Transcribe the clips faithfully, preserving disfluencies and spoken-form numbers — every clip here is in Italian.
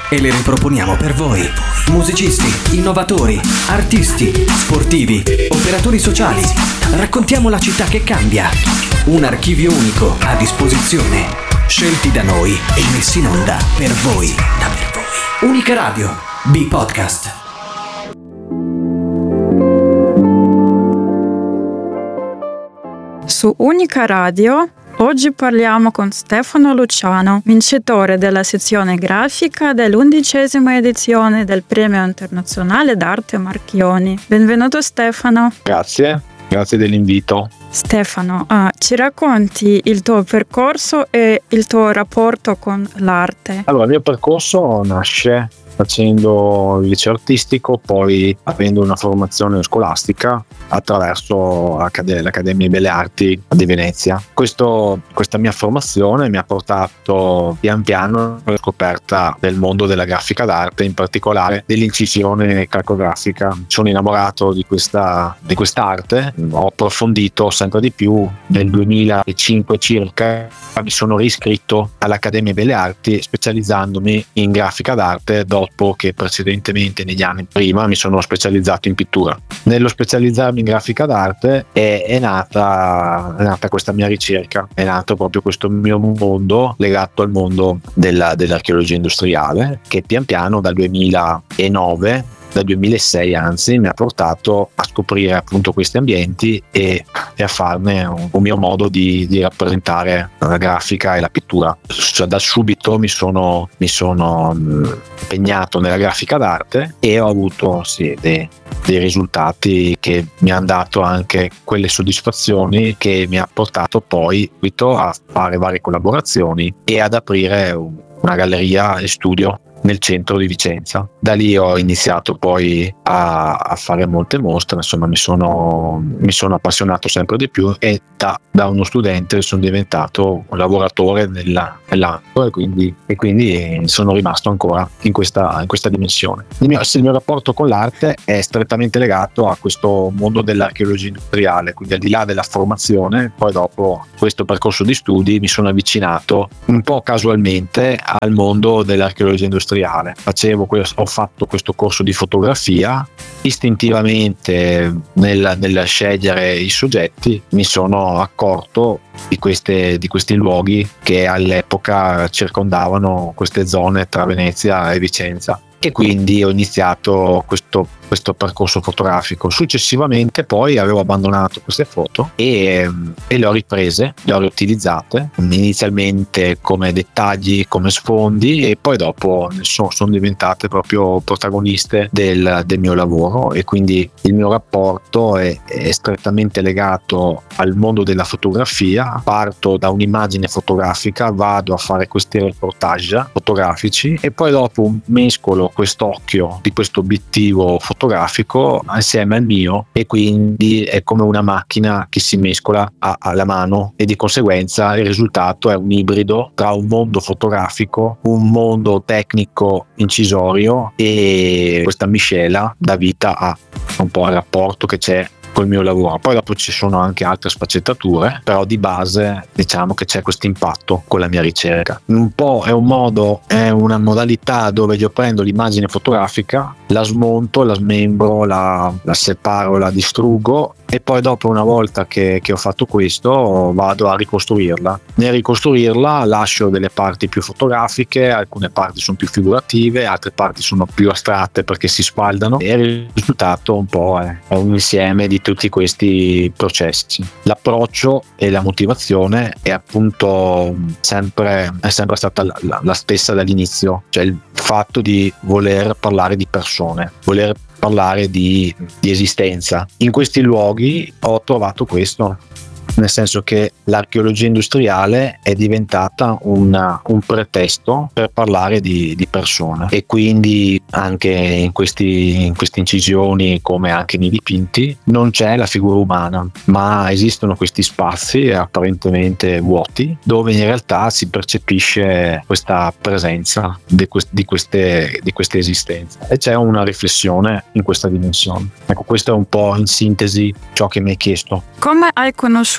e le riproponiamo per voi. Musicisti, innovatori, artisti, sportivi, operatori sociali. Raccontiamo la città che cambia. Un archivio unico a disposizione, scelti da noi e messi in onda per voi. Da per voi. Unica Radio, B-Podcast. Su Unica Radio oggi parliamo con Stefano Luciano, vincitore della sezione grafica dell'undicesima edizione del Premio Internazionale d'Arte Marchioni. Benvenuto Stefano. Grazie, grazie dell'invito. Stefano, ah, ci racconti il tuo percorso e il tuo rapporto con l'arte? Allora, il mio percorso nasce facendo il liceo artistico, poi avendo una formazione scolastica attraverso l'Accademia di Belle Arti di Venezia. Questo, questa mia formazione mi ha portato pian piano alla scoperta del mondo della grafica d'arte, in particolare dell'incisione calcografica. Sono innamorato di questa di quest'arte, ho approfondito sempre di più. Nel duemilacinque circa mi sono riscritto all'Accademia Belle Arti specializzandomi in grafica d'arte dopo che precedentemente negli anni prima mi sono specializzato in pittura. Nello specializzarmi in grafica d'arte è, è, nata, è nata questa mia ricerca, è nato proprio questo mio mondo legato al mondo della, dell'archeologia industriale, che pian piano dal duemilanove dal duemilasei anzi mi ha portato a scoprire appunto questi ambienti e, e a farne un, un mio modo di, di rappresentare la grafica e la pittura. Cioè, da subito mi sono, mi sono mh, impegnato nella grafica d'arte e ho avuto sì, dei, dei risultati che mi hanno dato anche quelle soddisfazioni che mi ha portato poi a fare varie collaborazioni e ad aprire una galleria e studio nel centro di Vicenza. Da lì ho iniziato poi a, a fare molte mostre, insomma mi sono, mi sono appassionato sempre di più e da, da uno studente sono diventato un lavoratore nella, nell'ambito e quindi, e quindi sono rimasto ancora in questa, in questa dimensione. Il mio, il mio rapporto con l'arte è strettamente legato a questo mondo dell'archeologia industriale, quindi al di là della formazione, poi dopo questo percorso di studi mi sono avvicinato un po' casualmente al mondo dell'archeologia industriale. Facevo, ho fatto questo corso di fotografia, istintivamente nel, nel scegliere i soggetti mi sono accorto di, queste, di questi luoghi che all'epoca circondavano queste zone tra Venezia e Vicenza e quindi ho iniziato questo, questo percorso fotografico. Successivamente poi avevo abbandonato queste foto e, e le ho riprese, le ho riutilizzate inizialmente come dettagli, come sfondi e poi dopo sono, sono diventate proprio protagoniste del, del mio lavoro e quindi il mio rapporto è, è strettamente legato al mondo della fotografia. Parto da un'immagine fotografica, vado a fare questi reportage fotografici e poi dopo mescolo quest'occhio di questo obiettivo fotografico insieme al mio e quindi è come una macchina che si mescola a, alla mano e di conseguenza il risultato è un ibrido tra un mondo fotografico, un mondo tecnico incisorio e questa miscela dà vita a un po' al rapporto che c'è col mio lavoro. Poi dopo ci sono anche altre sfaccettature, però di base diciamo che c'è questo impatto con la mia ricerca. Un po' è un modo, è una modalità dove io prendo l'immagine fotografica, la smonto, la smembro, la, la separo, la distruggo e poi dopo una volta che, che ho fatto questo vado a ricostruirla. Nel ricostruirla lascio delle parti più fotografiche, alcune parti sono più figurative, altre parti sono più astratte perché si spaldano e il risultato un po' è, è un insieme di tutti questi processi. L'approccio e la motivazione è appunto sempre, è sempre stata la, la, la stessa dall'inizio, cioè il fatto di voler parlare di persone, voler parlare di, di esistenza. In questi luoghi ho trovato questo, nel senso che l'archeologia industriale è diventata una, un pretesto per parlare di, di persone e quindi anche in questi in queste incisioni come anche nei dipinti non c'è la figura umana, ma esistono questi spazi apparentemente vuoti dove in realtà si percepisce questa presenza di, quest, di, queste, di queste esistenze e c'è una riflessione in questa dimensione. Ecco, questo è un po' in sintesi ciò che mi hai chiesto. Come hai conosciuto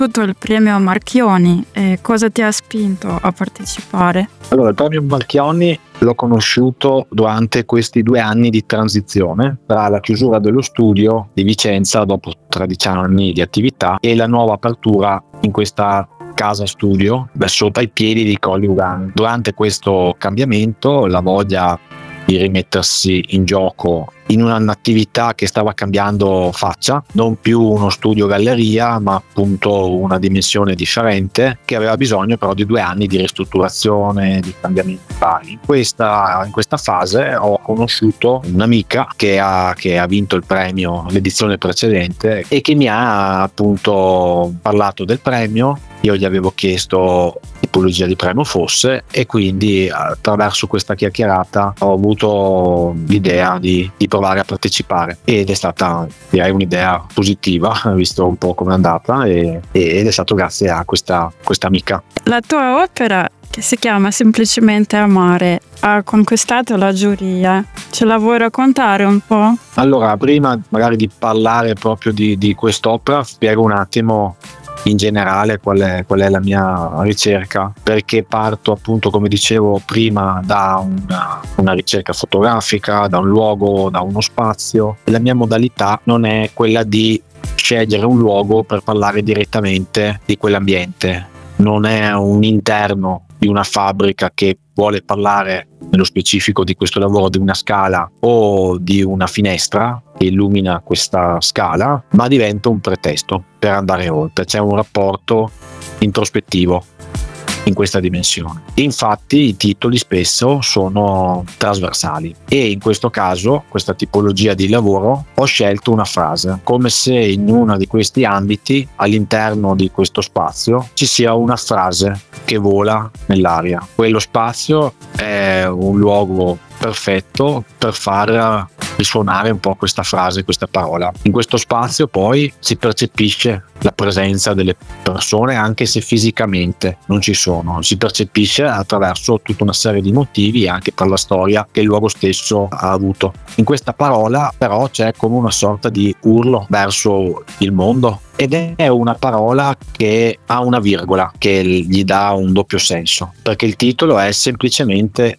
conosciuto il premio Marchionni e cosa ti ha spinto a partecipare? Allora, il premio Marchionni l'ho conosciuto durante questi due anni di transizione tra la chiusura dello studio di Vicenza dopo tredici anni di attività e la nuova apertura in questa casa studio sotto ai piedi di Colli Ugani. Durante questo cambiamento la voglia di rimettersi in gioco in un'attività che stava cambiando faccia, non più uno studio galleria, ma appunto una dimensione differente che aveva bisogno però di due anni di ristrutturazione, di cambiamenti vari. In questa, in questa fase ho conosciuto un'amica che ha, che ha vinto il premio l'edizione precedente e che mi ha appunto parlato del premio. Io gli avevo chiesto tipologia di premio fosse e quindi attraverso questa chiacchierata ho avuto l'idea di, di provare a partecipare ed è stata, direi, un'idea positiva visto un po' come è andata e, ed è stato grazie a questa, questa amica. La tua opera, che si chiama semplicemente Amare, ha conquistato la giuria. Ce la vuoi raccontare un po'? Allora, prima magari di parlare proprio di, di quest'opera, spiego un attimo in generale qual è, qual è la mia ricerca, perché parto appunto, come dicevo prima, da una, una ricerca fotografica, da un luogo, da uno spazio. La mia modalità non è quella di scegliere un luogo per parlare direttamente di quell'ambiente, non è un interno di una fabbrica che vuole parlare nello specifico di questo lavoro di una scala o di una finestra che illumina questa scala, ma diventa un pretesto per andare oltre. C'è un rapporto introspettivo in questa dimensione. Infatti i titoli spesso sono trasversali e in questo caso, questa tipologia di lavoro, ho scelto una frase, come se in uno di questi ambiti, all'interno di questo spazio, ci sia una frase che vola nell'aria. Quello spazio è un luogo perfetto per far risuonare un po' questa frase, questa parola. In questo spazio poi si percepisce la presenza delle persone, anche se fisicamente non ci sono, si percepisce attraverso tutta una serie di motivi, anche per la storia che il luogo stesso ha avuto. In questa parola però c'è come una sorta di urlo verso il mondo ed è una parola che ha una virgola che gli dà un doppio senso, perché il titolo è semplicemente